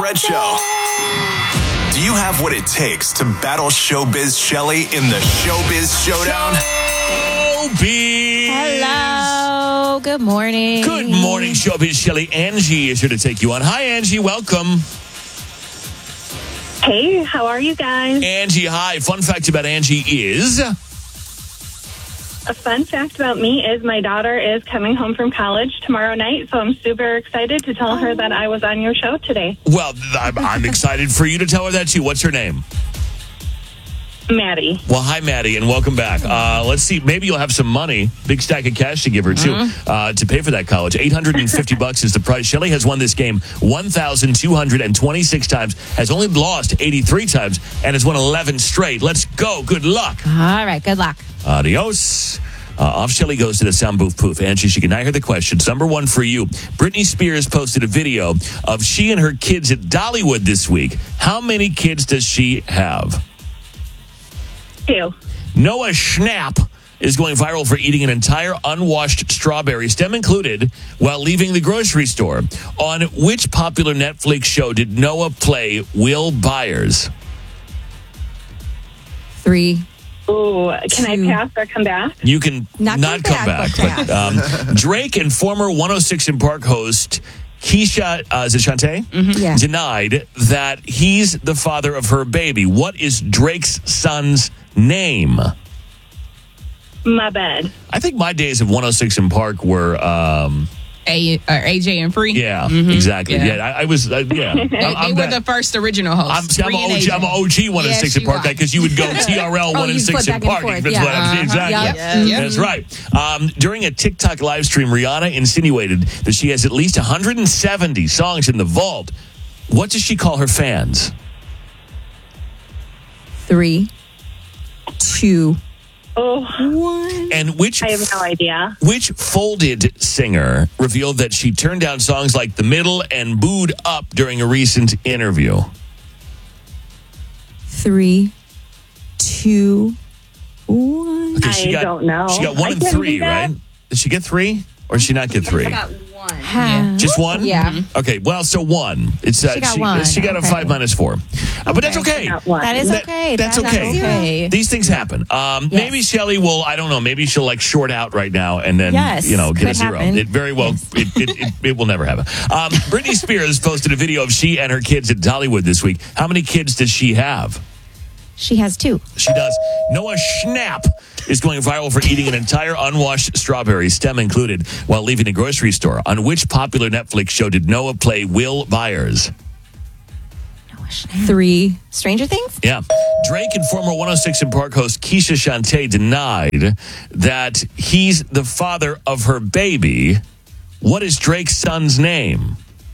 Fred Show. Do you have what it takes to battle Showbiz Shelly in the Showbiz Showdown? Showbiz! Hello. Good morning. Good morning, Showbiz Shelly. Angie is here to take you on. Hi, Angie. Welcome. Hey, how are you guys? Angie, hi. Fun fact about Angie is... A fun fact about me is my daughter is coming home from college tomorrow night, so I'm super excited to tell her that I was on your show today. Well, I'm excited for you to tell her that, too. What's her name? Maddie. Well, hi, Maddie, and welcome back. Let's see. Maybe you'll have some money, big stack of cash to give her, too, to pay for that college. $850 is the price. Shelly has won this game 1,226 times, has only lost 83 times, and has won 11 straight. Let's go. Good luck. All right. Good luck. Adios. Off Shelly goes to the sound booth poof. Angie, she can now hear the questions. Number one for you. Britney Spears posted a video of she and her kids at Dollywood this week. How many kids does she have? 2. Noah Schnapp is going viral for eating an entire unwashed strawberry, stem included, while leaving the grocery store. On which popular Netflix show did Noah play Will Byers? 3. Ooh, can I 2. pass or come back? You can Not come back. but But, Drake and former 106 in Park host Keisha Shante Yeah. denied that he's the father of her baby. What is Drake's son's name? My bad. I think my days of 106 in Park were... AJ and Free. Yeah, exactly. Yeah. Yeah, I was. Yeah, They were the first original hosts. I'm an OG 106 in Park guy because you would go TRL 106 in Park. forth, That's yeah. what I'm exactly. Yep. That's right. During a TikTok live stream, Rihanna insinuated that she has at least 170 songs in the vault. What does she call her fans? 3, 2, Oh, 1. And which I have no idea. Which Folded singer revealed that she turned down songs like The Middle and Booed Up during a recent interview? 3, 2, 1. Okay, I don't know. She got 1 I and couldn't 3, do that. right? Did she get 3? Or did she not get 3? Just 1? Yeah. Okay, well, so 1. It's She got 1. She got a Okay. 5 minus 4. But that's okay. Not 1. That is okay. That's okay. okay. These things happen. Maybe Shelly will, I don't know, maybe she'll like short out right now and then, Yes, get a could 0. happen. It very well, it will never happen. Britney Spears posted a video of she and her kids at Dollywood this week. How many kids does she have? She has 2. She does. Noah Schnapp is going viral for eating an entire unwashed strawberry, stem included, while leaving a grocery store. On which popular Netflix show did Noah play Will Byers? 3. Stranger Things? Yeah. Drake and former 106 in Park host Keisha Shante denied that he's the father of her baby. What is Drake's son's name?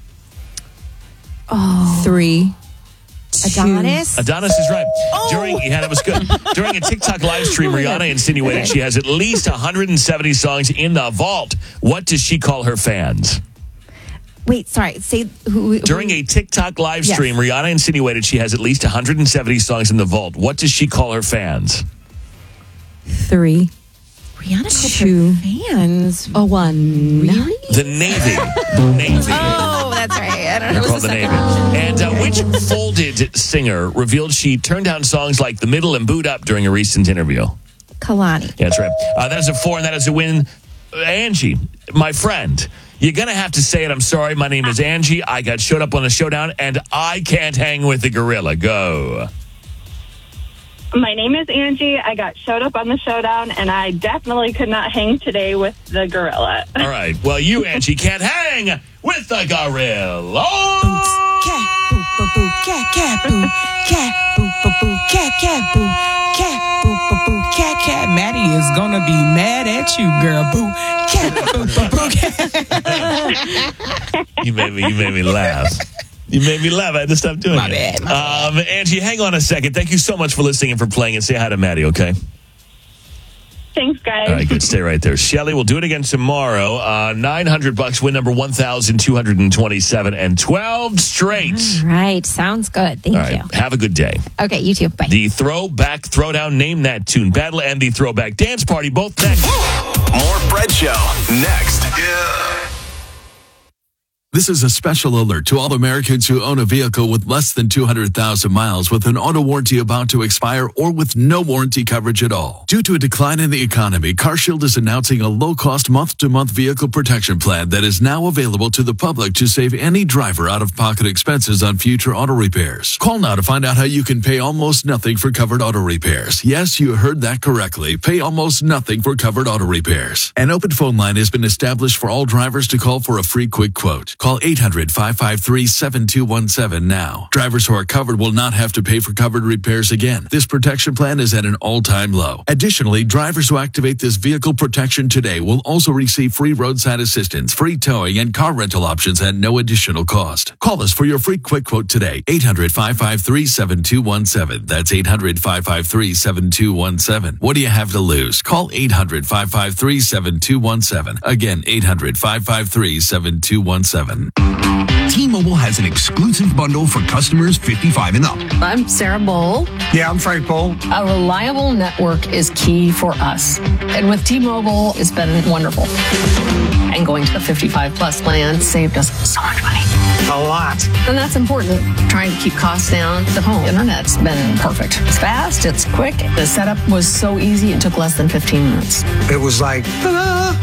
3, 2. Adonis is right. That was good. During a TikTok live stream, Rihanna insinuated she has at least 170 songs in the vault. What does she call her fans? Wait, sorry. Say who. During a TikTok live stream, Rihanna insinuated she has at least 170 songs in the vault. What does she call her fans? 3. Rihanna 2 fans. 1. Really? The Navy. Navy. Oh, that's right. I don't know. They're called the Navy. And which Folded singer revealed she turned down songs like The Middle and Booed Up during a recent interview? Kalani. Yeah, that's right. That is a 4, and that is a win. Angie, my friend, you're going to have to say it. I'm sorry. My name is Angie. I got showed up on the showdown, and I can't hang with the gorilla. Go. My name is Angie. I got showed up on the showdown, and I definitely could not hang today with the gorilla. All right. Well, you, Angie, can't hang with the gorilla. Cat, boo, boo, boo, cat, boo, cat, boo, boo, boo, cat, boo, cat, boo, boo, boo, cat. Maddie is gonna be mad at you, girl, boo, cat, boo, boo, boo, You made me laugh. You made me laugh. I had to stop doing My it. bad. Angie, hang on a second. Thank you so much for listening and for playing. And say hi to Maddie, okay? Thanks, guys. All right, good. Stay right there. Shelly, we'll do it again tomorrow. $900, win number 1,227 and 12 straight. All right. Sounds good. Thank All right, you. have a good day. Okay, you too. Bye. The Throwback Throwdown Name That Tune Battle and the Throwback Dance Party, both next. More Fred Show next. Yeah. This is a special alert to all Americans who own a vehicle with less than 200,000 miles with an auto warranty about to expire or with no warranty coverage at all. Due to a decline in the economy, CarShield is announcing a low-cost month-to-month vehicle protection plan that is now available to the public to save any driver out-of-pocket expenses on future auto repairs. Call now to find out how you can pay almost nothing for covered auto repairs. Yes, you heard that correctly. Pay almost nothing for covered auto repairs. An open phone line has been established for all drivers to call for a free quick quote. Call 800-553-7217 now. Drivers who are covered will not have to pay for covered repairs again. This protection plan is at an all-time low. Additionally, drivers who activate this vehicle protection today will also receive free roadside assistance, free towing, and car rental options at no additional cost. Call us for your free quick quote today. 800-553-7217. That's 800-553-7217. What do you have to lose? Call 800-553-7217. Again, 800-553-7217. T-Mobile has an exclusive bundle for customers 55 and up. I'm Sarah Bowl. Yeah, I'm Frank Bowl. A reliable network is key for us. And with T-Mobile, it's been wonderful. And going to the 55 plus plan saved us so much money. A lot. And that's important. Trying to keep costs down. The home internet's been perfect. It's fast, it's quick. The setup was so easy, it took less than 15 minutes. It was like, ta-da!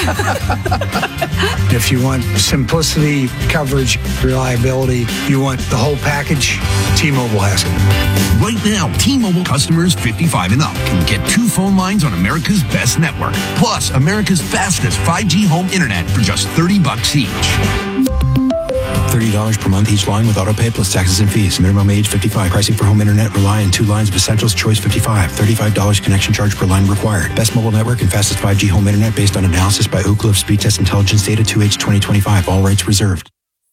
If you want simplicity, coverage, reliability, you want the whole package, T-Mobile has it. Right now, T-Mobile customers 55 and up can get 2 phone lines on America's best network, plus America's fastest 5G home internet for just $30 each. $30 per month each line with autopay plus taxes and fees. Minimum age 55. Pricing for home internet rely on 2 lines of Essentials Choice 55. $35 connection charge per line required. Best mobile network and fastest 5G home internet based on analysis by Ookla of Speed Test Intelligence data 2H 2025. All rights reserved.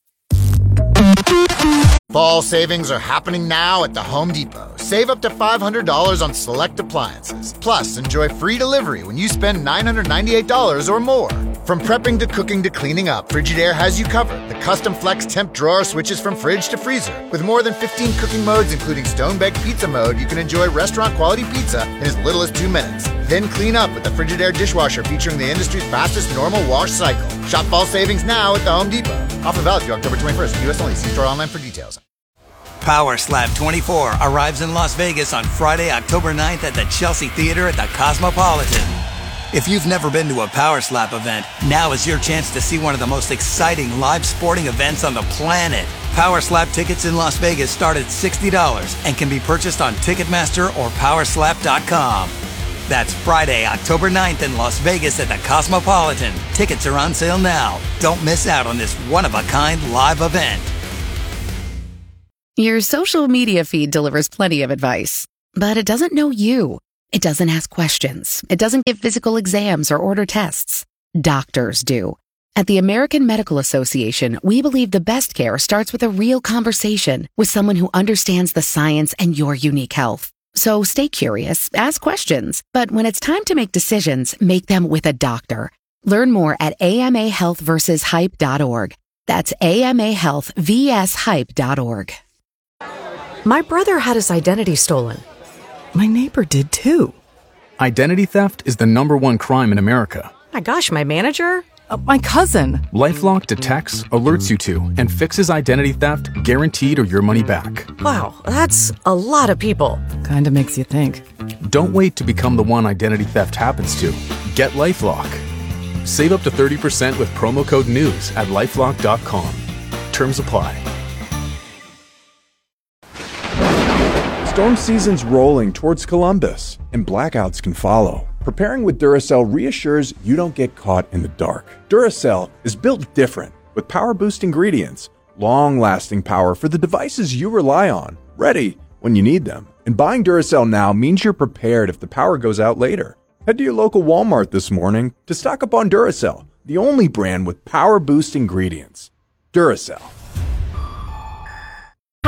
Fall savings are happening now at the Home Depot. Save up to $500 on select appliances. Plus, enjoy free delivery when you spend $998 or more. From prepping to cooking to cleaning up, Frigidaire has you covered. The custom flex temp drawer switches from fridge to freezer. With more than 15 cooking modes, including stone-baked pizza mode, you can enjoy restaurant-quality pizza in as little as 2 minutes. Then clean up with the Frigidaire dishwasher featuring the industry's fastest normal wash cycle. Shop fall savings now at the Home Depot. Offer valid through October 21st. U.S. only. See store online for details. Power Slap 24 arrives in Las Vegas on Friday, October 9th at the Chelsea Theater at the Cosmopolitan. If you've never been to a Power Slap event, now is your chance to see one of the most exciting live sporting events on the planet. Power Slap tickets in Las Vegas start at $60 and can be purchased on Ticketmaster or Powerslap.com. That's Friday, October 9th in Las Vegas at the Cosmopolitan. Tickets are on sale now. Don't miss out on this one-of-a-kind live event. Your social media feed delivers plenty of advice, but it doesn't know you. It doesn't ask questions. It doesn't give physical exams or order tests. Doctors do. At the American Medical Association, we believe the best care starts with a real conversation with someone who understands the science and your unique health. So stay curious, ask questions, but when it's time to make decisions, make them with a doctor. Learn more at amahealthversushype.org. That's amahealthvshype.org. My brother had his identity stolen. My neighbor did too. Identity theft is the #1 crime in America. My gosh, my manager? My cousin. LifeLock detects, alerts you to, and fixes identity theft guaranteed or your money back. Wow, that's a lot of people. Kinda makes you think. Don't wait to become the one identity theft happens to. Get LifeLock. Save up to 30% with promo code NEWS at LifeLock.com. Terms apply. Storm season's rolling towards Columbus, and blackouts can follow. Preparing with Duracell reassures you don't get caught in the dark. Duracell is built different, with power-boost ingredients, long-lasting power for the devices you rely on, ready when you need them. And buying Duracell now means you're prepared if the power goes out later. Head to your local Walmart this morning to stock up on Duracell, the only brand with power-boost ingredients. Duracell.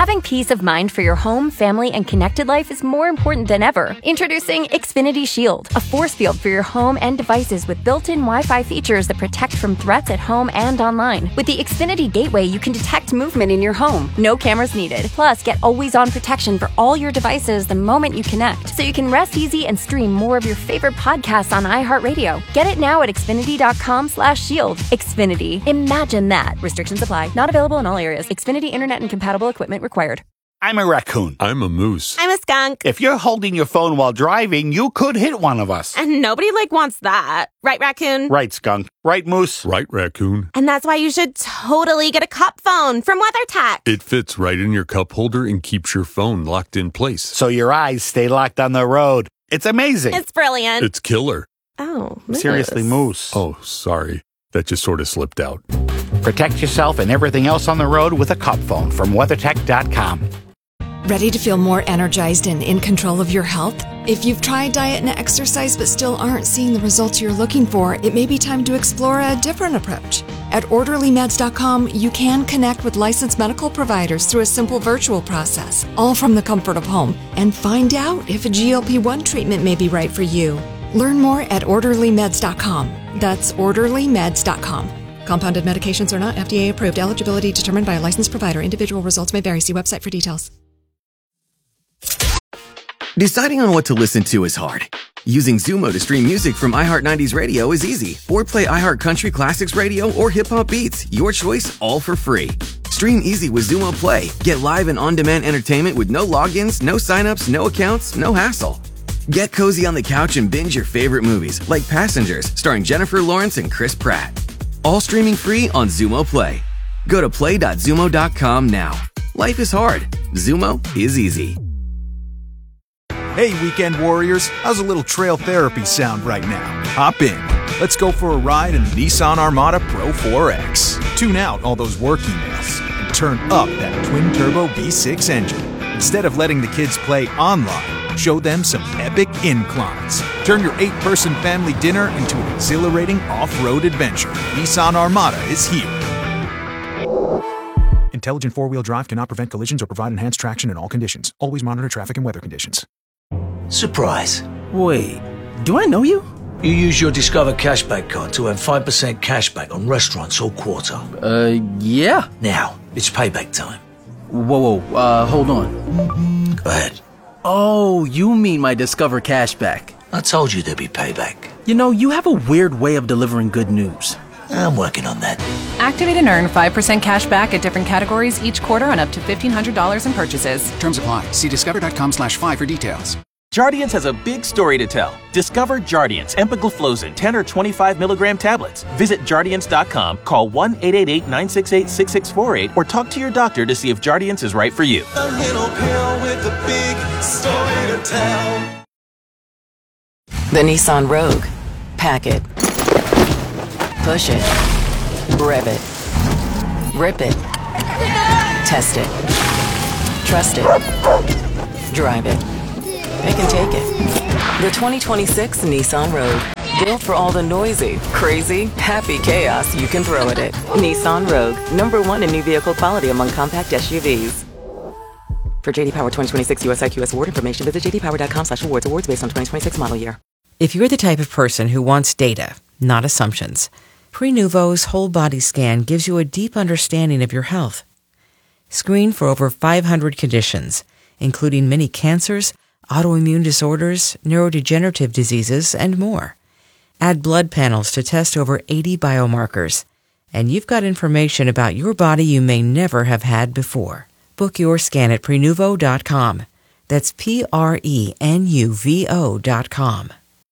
Having peace of mind for your home, family, and connected life is more important than ever. Introducing Xfinity Shield, a force field for your home and devices with built-in Wi-Fi features that protect from threats at home and online. With the Xfinity Gateway, you can detect movement in your home. No cameras needed. Plus, get always-on protection for all your devices the moment you connect, so you can rest easy and stream more of your favorite podcasts on iHeartRadio. Get it now at Xfinity.com/shield. Xfinity. Imagine that. Restrictions apply. Not available in all areas. Xfinity Internet and compatible equipment required. I'm a raccoon. I'm a moose. I'm a skunk. If you're holding your phone while driving, you could hit one of us. And nobody, wants that. Right, raccoon? Right, skunk. Right, moose? Right, raccoon. And that's why you should totally get a cup phone from WeatherTech. It fits right in your cup holder and keeps your phone locked in place. So your eyes stay locked on the road. It's amazing. It's brilliant. It's killer. Oh, moose. Seriously, moose. Oh, sorry. That just sort of slipped out. Protect yourself and everything else on the road with a cup phone from WeatherTech.com. Ready to feel more energized and in control of your health? If you've tried diet and exercise but still aren't seeing the results you're looking for, it may be time to explore a different approach. At OrderlyMeds.com, you can connect with licensed medical providers through a simple virtual process, all from the comfort of home, and find out if a GLP-1 treatment may be right for you. Learn more at OrderlyMeds.com. That's OrderlyMeds.com. Compounded medications are not FDA approved. Eligibility determined by a licensed provider. Individual results may vary. See website for details. Deciding on what to listen to is hard. Using Zumo to stream music from iHeart 90s Radio is easy. Or play iHeart Country Classics Radio or Hip Hop Beats. Your choice, all for free. Stream easy with Zumo Play. Get live and on-demand entertainment with no logins, no signups, no accounts, no hassle. Get cozy on the couch and binge your favorite movies, like Passengers, starring Jennifer Lawrence and Chris Pratt. All streaming free on Zumo Play. Go to play.zumo.com now. Life is hard. Zumo is easy. Hey, weekend warriors, how's a little trail therapy sound right now? Hop in. Let's go for a ride in the Nissan Armada Pro 4X. Tune out all those work emails and turn up that twin-turbo V6 engine. Instead of letting the kids play online, show them some epic inclines. Turn your 8-person family dinner into an exhilarating off-road adventure. Nissan Armada is here. Intelligent four-wheel drive cannot prevent collisions or provide enhanced traction in all conditions. Always monitor traffic and weather conditions. Surprise. Wait, do I know you? You use your Discover Cashback card to earn 5% cashback on restaurants all quarter. Yeah. Now, it's payback time. Whoa, hold on. Go ahead. Oh, you mean my Discover Cashback. I told you there'd be payback. You know, you have a weird way of delivering good news. I'm working on that. Activate and earn 5% cash back at different categories each quarter on up to $1,500 in purchases. Terms apply. See discover.com/5 for details. Jardiance has a big story to tell. Discover Jardiance empagliflozin 10 or 25 milligram tablets. Visit Jardiance.com, call 1-888-968-6648, or talk to your doctor to see if Jardiance is right for you. A little pill with a big story to tell. The Nissan Rogue. Pack it. Push it. Rev it. Rip it. Test it. Trust it. Drive it. It can take it. The 2026 Nissan Rogue. Built for all the noisy, crazy, happy chaos you can throw at it. Nissan Rogue. #1 in new vehicle quality among compact SUVs. For JD Power 2026 US IQS award information, visit jdpower.com/awards. Awards based on 2026 model year. If you're the type of person who wants data, not assumptions, Prenuvo's whole body scan gives you a deep understanding of your health. Screen for over 500 conditions, including many cancers, autoimmune disorders, neurodegenerative diseases, and more. Add blood panels to test over 80 biomarkers, and you've got information about your body you may never have had before. Book your scan at Prenuvo.com. That's Prenuvo.com.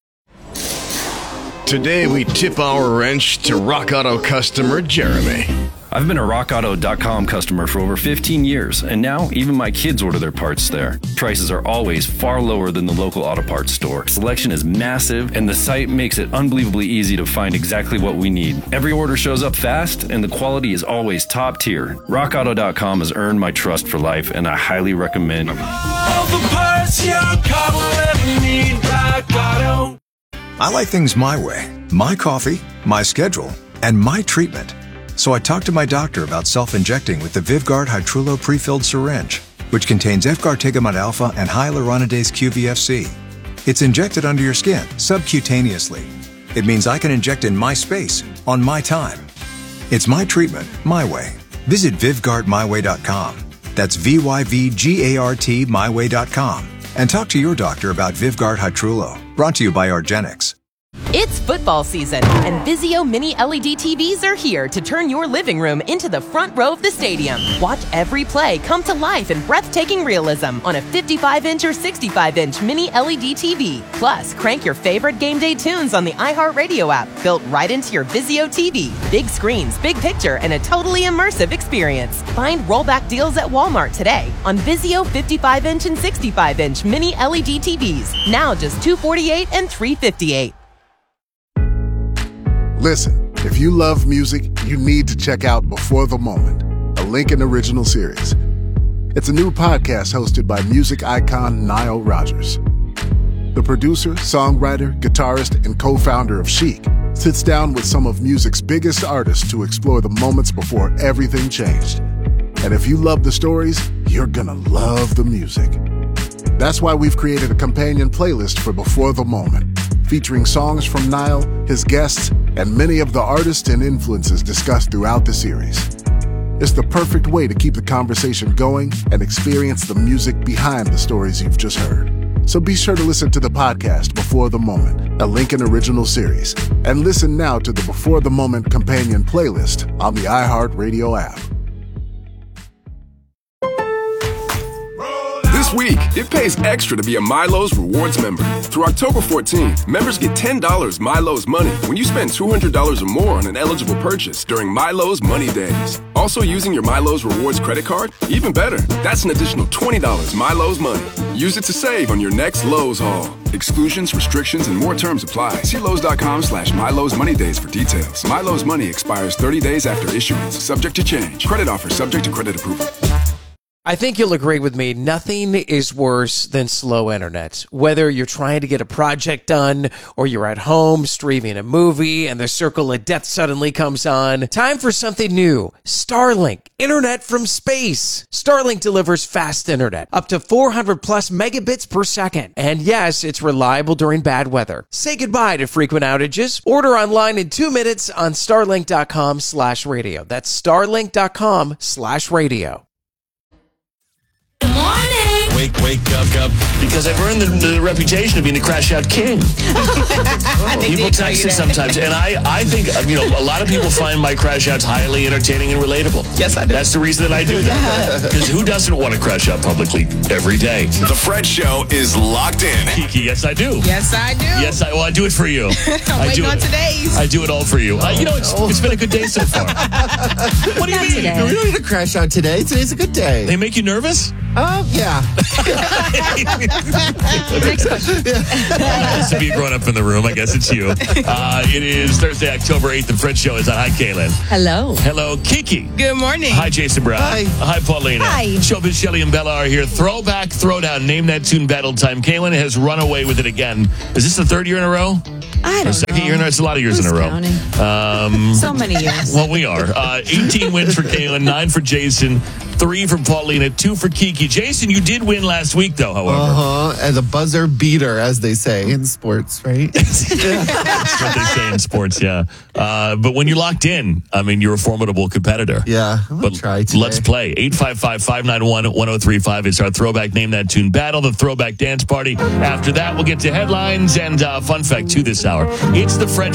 Today we tip our wrench to Rock Auto customer Jeremy. I've been a RockAuto.com customer for over 15 years, and now even my kids order their parts there. Prices are always far lower than the local auto parts store. Selection is massive, and the site makes it unbelievably easy to find exactly what we need. Every order shows up fast, and the quality is always top tier. RockAuto.com has earned my trust for life, and I highly recommend them. All the parts your car will ever need, Rock Auto. I like things my way. My coffee, my schedule, and my treatment. So I talked to my doctor about self-injecting with the Vyvgart Hytrulo prefilled syringe, which contains Efgartigimod alpha and hyaluronidase QVFC. It's injected under your skin, subcutaneously. It means I can inject in my space, on my time. It's my treatment, my way. Visit VyvgartMyWay.com. That's VYVGART myway.com. And talk to your doctor about Vyvgart Hytrulo. Brought to you by argenx. It's football season, and Vizio Mini LED TVs are here to turn your living room into the front row of the stadium. Watch every play come to life in breathtaking realism on a 55-inch or 65-inch Mini LED TV. Plus, crank your favorite game day tunes on the iHeartRadio app, built right into your Vizio TV. Big screens, big picture, and a totally immersive experience. Find rollback deals at Walmart today on Vizio 55-inch and 65-inch Mini LED TVs. Now just $248 and $358. Listen, if you love music, you need to check out Before the Moment, a Lincoln original series. It's a new podcast hosted by music icon Nile Rodgers. The producer, songwriter, guitarist, and co-founder of Chic sits down with some of music's biggest artists to explore the moments before everything changed. And if you love the stories, you're gonna love the music. That's why we've created a companion playlist for Before the Moment, featuring songs from Nile, his guests, and many of the artists and influences discussed throughout the series. It's the perfect way to keep the conversation going and experience the music behind the stories you've just heard. So be sure to listen to the podcast Before the Moment, a Lincoln original series, and listen now to the Before the Moment companion playlist on the iHeartRadio app. This week, it pays extra to be a Milo's Rewards member. Through October 14, members get $10 Milo's Money when you spend $200 or more on an eligible purchase during Milo's Money Days. Also using your Milo's Rewards credit card? Even better, that's an additional $20 Milo's Money. Use it to save on your next Lowe's haul. Exclusions, restrictions, and more terms apply. See Lowe's.com/Milo's Money Days for details. Milo's Money expires 30 days after issuance. Subject to change. Credit offer subject to credit approval. I think you'll agree with me. Nothing is worse than slow internet. Whether you're trying to get a project done or you're at home streaming a movie and the circle of death suddenly comes on. Time for something new. Starlink. Internet from space. Starlink delivers fast internet, up to 400 plus megabits per second. And yes, it's reliable during bad weather. Say goodbye to frequent outages. Order online in 2 minutes on starlink.com/radio. That's starlink.com/radio. Wake up. Because I've earned the reputation of being the crash out king. People text me sometimes, and I think, a lot of people find my crash outs highly entertaining and relatable. Yes, I do. That's the reason that I do that. Because who doesn't want to crash out publicly every day? The Fred Show is locked in. Kiki, yes, I do. Yes, I do. Yes, I do it for you. I'm waiting on today's. I do it all for you. It's been a good day so far. What do you mean? Today. We don't need to crash out today. Today's a good day. They make you nervous? Yeah. Next question. Nice to be a grown-up in the room. I guess it's you. It is Thursday, October 8th. The Fred Show is on. Hi, Kaylin. Hello. Hello, Kiki. Good morning. Hi, Jason Brown. Hi, Paulina. Hi. Showbiz Shelley and Bella are here. Throwback, throwdown. Name that tune battle time. Kaylin has run away with it again. Is this the third year in a row? I don't know. Second year in a row? It's a lot of years in a row. So many years. Well, we are. 18 wins for Kaylin, 9 for Jason, 3 for Paulina, 2 for Kiki. Jason, you did win last week, though, however. As a buzzer beater, as they say in sports, right? That's what they say in sports, yeah. But when you locked in, you're a formidable competitor. Yeah, I'm going to try today. Let's play. 855-591-1035. It's our throwback Name That Tune battle, the throwback dance party. After that, we'll get to headlines and fun fact to this hour. It's the Fred